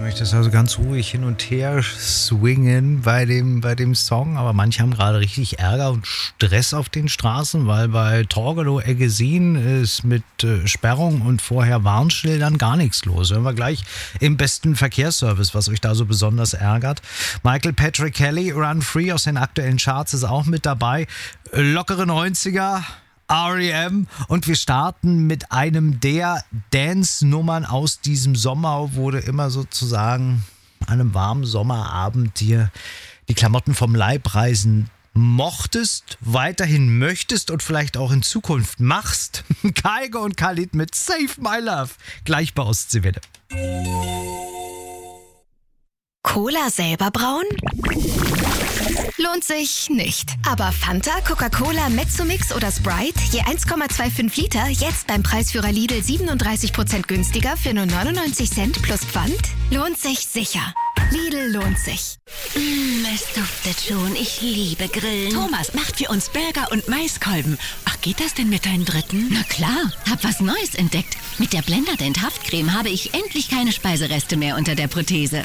möchtest also ganz ruhig hin und her swingen bei dem Song, aber manche haben gerade richtig Ärger und Stress auf den Straßen, weil bei Torgelow Eggesin ist mit Sperrung und vorher Warnschildern gar nichts los. Hören wir gleich im besten Verkehrsservice, was euch da so besonders ärgert. Michael Patrick Kelly, Run Free aus den aktuellen Charts, ist auch mit dabei. Lockere 90er. R.E.M. und wir starten mit einem der Dance-Nummern aus diesem Sommer, wo du immer sozusagen an einem warmen Sommerabend dir die Klamotten vom Leib reißen mochtest, weiterhin möchtest und vielleicht auch in Zukunft machst. Kygo und Khalid mit Save My Love, gleich bei Ostseewelle. Cola selber brauen? Lohnt sich nicht. Aber Fanta, Coca-Cola, Mezzomix oder Sprite, je 1,25 Liter, jetzt beim Preisführer Lidl 37% günstiger für nur 99 Cent plus Pfand? Lohnt sich sicher. Lidl lohnt sich. Es duftet schon. Ich liebe Grillen. Thomas macht für uns Burger und Maiskolben. Ach, geht das denn mit deinen Dritten? Na klar, hab was Neues entdeckt. Mit der Blenderdent Haftcreme habe ich endlich keine Speisereste mehr unter der Prothese.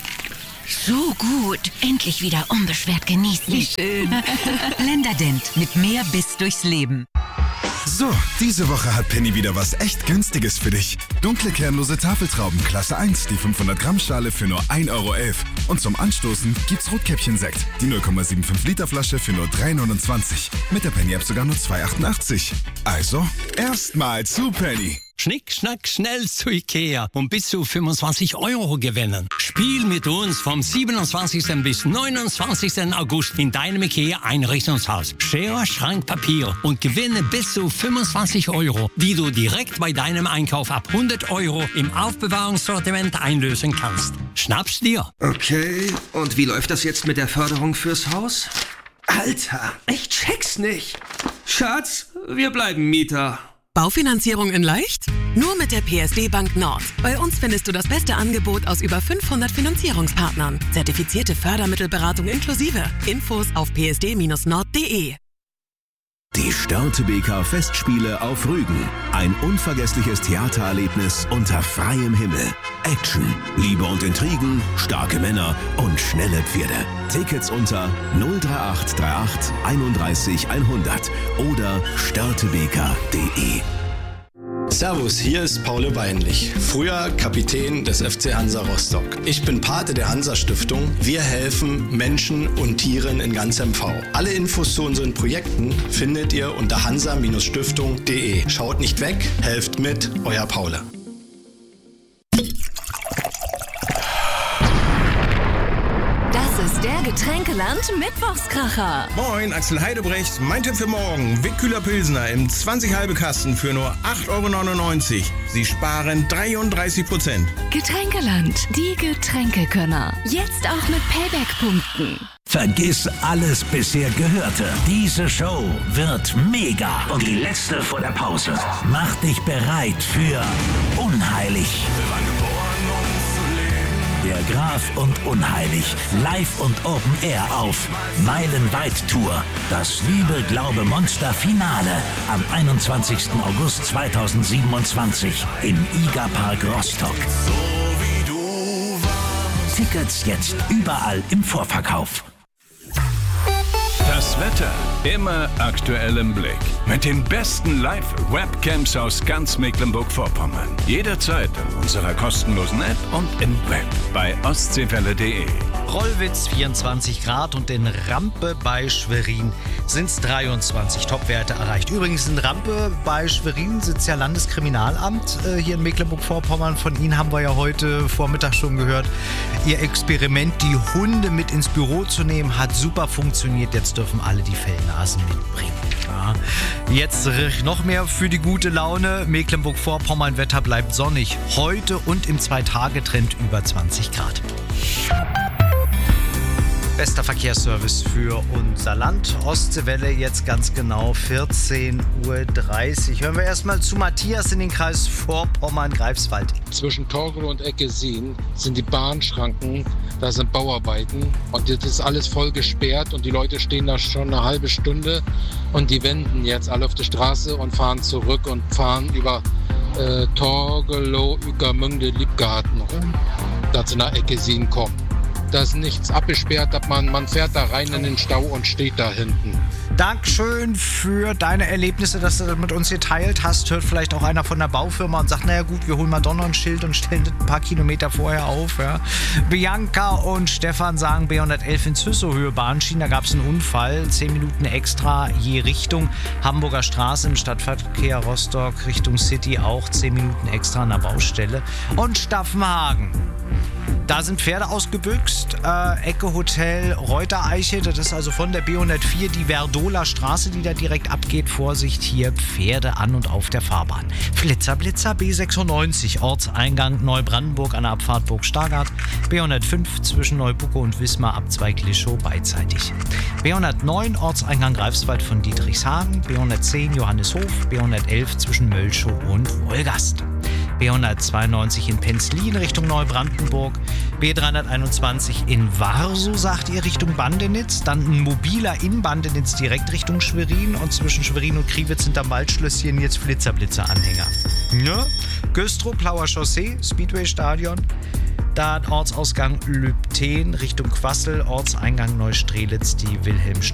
So gut. Endlich wieder unbeschwert genießen. Wie schön. Blenderdent mit mehr Biss durchs Leben. So, diese Woche hat Penny wieder was echt Günstiges für dich. Dunkle kernlose Tafeltrauben Klasse 1, die 500 Gramm Schale für nur 1,11 Euro. Und zum Anstoßen gibt's Rotkäppchen-Sekt, die 0,75 Liter Flasche für nur 3,29. Mit der Penny-App sogar nur 2,88. Also, erstmal zu Penny. Schnick, schnack, schnell zu Ikea und bis zu 25 Euro gewinnen. Spiel mit uns vom 27. bis 29. August in deinem Ikea-Einrichtungshaus. Schere, Schrank, Papier und gewinne bis zu 25 Euro, die du direkt bei deinem Einkauf ab 100 Euro im Aufbewahrungssortiment einlösen kannst. Schnapp's dir. Okay, und wie läuft das jetzt mit der Förderung fürs Haus? Alter, ich check's nicht. Schatz, wir bleiben Mieter. Baufinanzierung in leicht? Nur mit der PSD Bank Nord. Bei uns findest du das beste Angebot aus über 500 Finanzierungspartnern. Zertifizierte Fördermittelberatung inklusive. Infos auf psd-nord.de. Die Störtebeker Festspiele auf Rügen. Ein unvergessliches Theatererlebnis unter freiem Himmel. Action, Liebe und Intrigen, starke Männer und schnelle Pferde. Tickets unter 03838 31 100 oder störtebeker.de. Servus, hier ist Paul Weinlich, früher Kapitän des FC Hansa Rostock. Ich bin Pate der Hansa-Stiftung. Wir helfen Menschen und Tieren in ganz MV. Alle Infos zu unseren Projekten findet ihr unter hansa-stiftung.de. Schaut nicht weg, helft mit, euer Paul. Das ist der Getränkeland Mittwochskracher. Moin, Axel Heidebrecht. Mein Tipp für morgen. Wickkühler Pilsner im 20 halbe Kasten für nur 8,99 Euro. Sie sparen 33%. Getränkeland, die Getränkekönner. Jetzt auch mit Payback-Punkten. Vergiss alles bisher Gehörte. Diese Show wird mega. Und die letzte vor der Pause. Mach dich bereit für Unheilig. Der Graf und Unheilig. Live und Open Air auf Meilenweit Tour. Das Liebe, Glaube, Monster Finale am 21. August 2027 im IGA-Park Rostock. Tickets jetzt überall im Vorverkauf. Das Wetter immer aktuell im Blick. Mit den besten Live-Webcams aus ganz Mecklenburg-Vorpommern. Jederzeit in unserer kostenlosen App und im Web bei ostseewelle.de. Rollwitz 24 Grad und in Rampe bei Schwerin sind es 23 Topwerte erreicht. Übrigens in Rampe bei Schwerin sitzt ja Landeskriminalamt hier in Mecklenburg-Vorpommern. Von Ihnen haben wir ja heute Vormittag schon gehört. Ihr Experiment, die Hunde mit ins Büro zu nehmen, hat super funktioniert. Jetzt dürfen alle die Fellnasen mitbringen. Ja. Jetzt noch mehr für die gute Laune. Mecklenburg-Vorpommern, Wetter bleibt sonnig. Heute und im 2-Tage-Trend über 20 Grad. Bester Verkehrsservice für unser Land. Ostseewelle jetzt ganz genau 14:30 Uhr. Hören wir erstmal zu Matthias in den Kreis Vorpommern-Greifswald. Zwischen Torgelow und Eggesin sind die Bahnschranken, da sind Bauarbeiten und das ist alles voll gesperrt und die Leute stehen da schon eine halbe Stunde und die wenden jetzt alle auf die Straße und fahren zurück und fahren über Torgelow, Ueckermünde, Liebgarten rum, dass sie nach Eggesin kommen. Da ist nichts abgesperrt, man fährt da rein in den Stau und steht da hinten. Dankeschön für deine Erlebnisse, dass du das mit uns geteilt hast. Hört vielleicht auch einer von der Baufirma und sagt, naja gut, wir holen mal doch noch ein Schild und stellen das ein paar Kilometer vorher auf. Ja. Bianca und Stefan sagen, B111 in Züssow-Höhe Bahnschienen, da gab es einen Unfall, 10 Minuten extra je Richtung. Hamburger Straße im Stadtverkehr Rostock Richtung City auch 10 Minuten extra an der Baustelle. Und Staffenhagen. Da sind Pferde ausgebüxt, Ecke Hotel Reutereiche, das ist also von der B104 die Verdola Straße, die da direkt abgeht. Vorsicht, hier Pferde an und auf der Fahrbahn. Flitzer, Blitzer, B96, Ortseingang Neubrandenburg an der Abfahrt Burg Stargard, B105 zwischen Neubucke und Wismar, Abzweig Lischow beidseitig. B109, Ortseingang Greifswald von Dietrichshagen, B110 Johannishof, B111 zwischen Mölschow und Wolgast. B192 in Penzlin Richtung Neubrandenburg, B321 in Warsow, sagt ihr, Richtung Bandenitz, dann ein mobiler in Bandenitz direkt Richtung Schwerin und zwischen Schwerin und Kriwitz hinterm Waldschlösschen jetzt Flitzer-Blitzer-Anhänger. Ja. Güstrow, Plauer Chaussee, Speedway-Stadion, da Ortsausgang Lübten Richtung Quassel, Ortseingang Neustrelitz, die Wilhelm